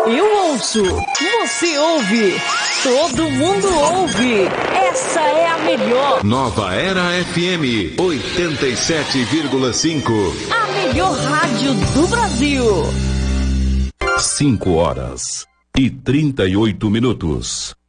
Eu ouço, você ouve, todo mundo ouve. Essa é a melhor. Nova Era FM 87,5. A melhor rádio do Brasil. 5 horas e 38 minutos.